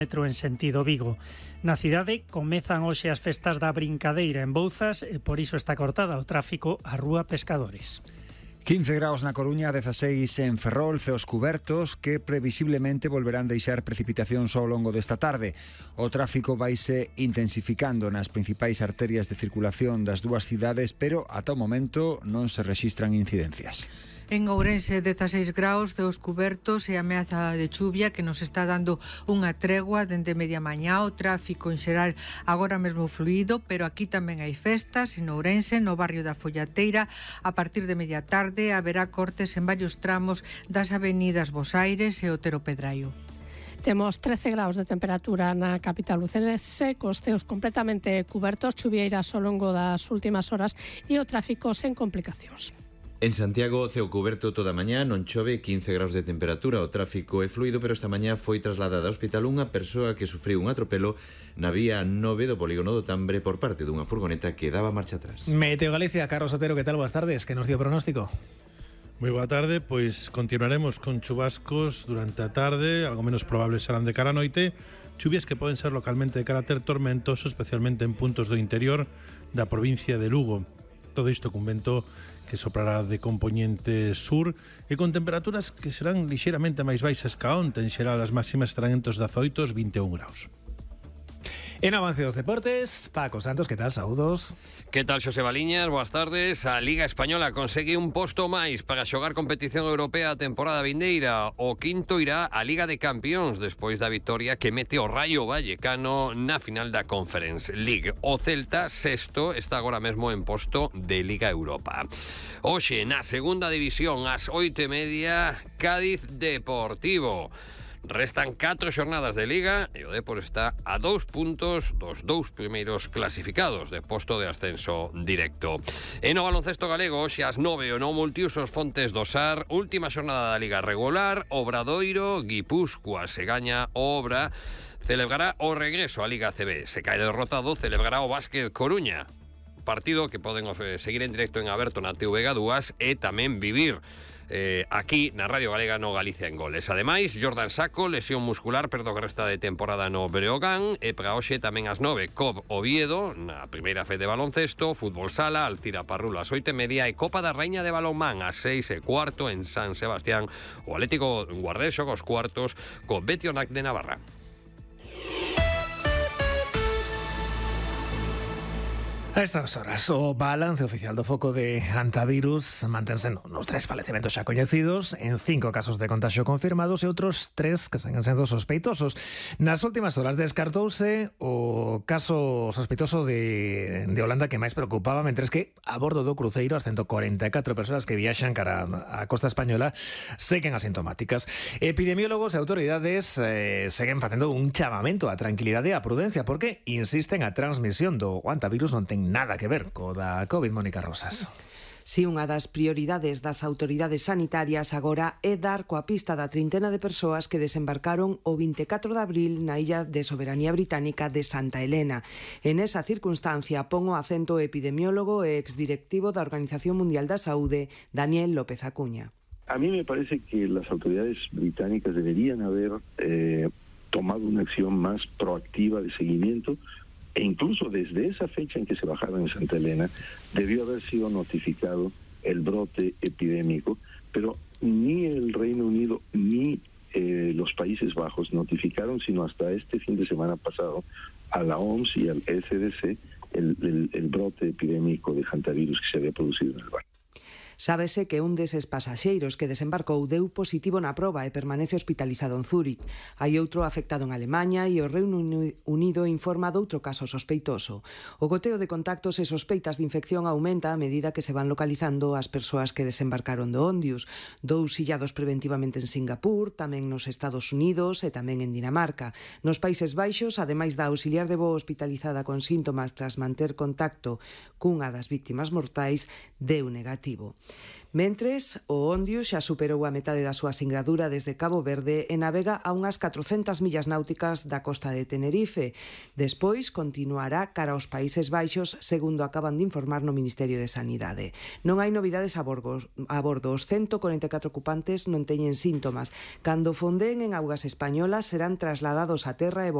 metro en sentido Vigo. Na cidade comezan hoxe as festas da brincadeira en Bouzas e por iso está cortada o tráfico á rúa Pescadores. 15 graus na Coruña, 16 en Ferrol, ceos cubertos que previsiblemente volverán deixar precipitacións ao longo desta tarde. O tráfico vaise intensificando nas principais arterias de circulación das dúas cidades, pero ata o momento non se rexistran incidencias. En Ourense, 16 graus, ceos cubertos e ameaza de chuvia que nos está dando unha tregua dende media mañá. O tráfico en xeral agora mesmo fluido, pero aquí tamén hai festas en Ourense, no barrio da Follateira. A partir de media tarde haberá cortes en varios tramos das avenidas Bosaires e Otero Pedraio. Temos 13 graus de temperatura na capital lucense, cos ceos completamente cubertos, chuvieiras ao longo das últimas horas e o tráfico sen complicacións. En Santiago, ceo cuberto toda a mañá, non chove, 15 graus de temperatura, o tráfico é fluido, pero esta mañá foi trasladada ao hospital unha persoa que sufriu un atropelo na vía 9 do polígono do Tambre por parte dunha furgoneta que daba marcha atrás. Meteo Galicia, Carlos Otero, que tal? Boas tardes, que nos dio pronóstico? Moi boa tarde, pois continuaremos con chubascos durante a tarde, algo menos probables serán de cara a noite, chuvias que poden ser localmente de carácter tormentoso, especialmente en puntos do interior da provincia de Lugo. Todo isto cun vento que soprará de compoñente sur e con temperaturas que serán lixeiramente máis baixas que onte. En xeral as máximas estarán entre os 18 e os 21 graus. En avance dos deportes, Paco Santos, que tal? Saúdos. Que tal, Xosé Baliñas? Boas tardes. A Liga Española consegue un posto máis para xogar competición europea a temporada vindeira. O quinto irá a Liga de Campións despois da victoria que mete o Rayo Vallecano na final da Conference League. O Celta, sexto, está agora mesmo en posto de Liga Europa. Hoxe, na segunda división, ás 8:30, Cádiz Deportivo. Restan 4 xornadas de Liga e o Depor está a 2 puntos dos 2 primeiros clasificados de posto de ascenso directo. E no baloncesto galego, hoxe ás 9 o no multiusos Fontes do Sar, última xornada da Liga regular, Obradoiro, Guipúzcoa se gaña o Obra, celebrará o regreso á Liga ACB. Se cae derrotado, celebrará o Básquet Coruña. Partido que poden seguir en directo en aberto na TVG2 e tamén vivir aquí na Radio Galega no Galicia en Goles. Ademais, Jordan Saco, lesión muscular, perdo que resta de temporada no Breogán, e para hoxe tamén ás 9, COB Oviedo, na primeira fe de baloncesto, fútbol sala, Alcira Parrulo ás 8:30 e Copa da Raíña de Balonmán ás 6:15 en San Sebastián. O Atlético Guardés xoga os cuartos co Betionac de Navarra. A estas horas, o balance oficial do foco de antivirus mantense nos 3 falecementos xa coñecidos, en 5 casos de contagio confirmados e outros 3 que seguen sendo sospeitosos. Nas últimas horas descartouse o caso sospeitoso de Holanda que máis preocupaba, mentres que a bordo do cruceiro as 144 persoas que viaxan cara a costa española seguen asintomáticas. Epidemiólogos e autoridades seguen facendo un chamamento á tranquilidade e á prudencia porque insisten a transmisión do antivirus non ten nada que ver co da COVID, Mónica Rosas. Si unha das prioridades das autoridades sanitarias agora é dar coa pista da trintena de persoas que desembarcaron o 24 de abril na illa de soberanía británica de Santa Helena. En esa circunstancia pon o acento o epidemiólogo e exdirectivo da Organización Mundial da Saúde, Daniel López Acuña. A mí me parece que las autoridades británicas deberían haber tomado una acción más proactiva de seguimiento. E incluso desde esa fecha en que se bajaron en Santa Elena debió haber sido notificado el brote epidémico, pero ni el Reino Unido ni los Países Bajos notificaron, sino hasta este fin de semana pasado, a la OMS y al ECDC el brote epidémico de hantavirus que se había producido en el barco. Sábese que un deses pasaxeiros que desembarcou deu positivo na proba e permanece hospitalizado en Zúrich. Hai outro afectado en Alemanha e o Reino Unido informa doutro caso sospeitoso. O goteo de contactos e sospeitas de infección aumenta a medida que se van localizando as persoas que desembarcaron do Ondius. 2 illados preventivamente en Singapur, tamén nos Estados Unidos e tamén en Dinamarca. Nos Países Baixos, ademais da auxiliar de voo hospitalizada con síntomas tras manter contacto cunha das víctimas mortais, deu negativo. Mentres, o Ondio xa superou a metade da súa singradura desde Cabo Verde e navega a unhas 400 millas náuticas da costa de Tenerife. Despois continuará cara aos Países Baixos, segundo acaban de informar no Ministerio de Sanidade. Non hai novidades a bordo. Os 144 ocupantes non teñen síntomas. Cando fonden en augas españolas serán trasladados a terra e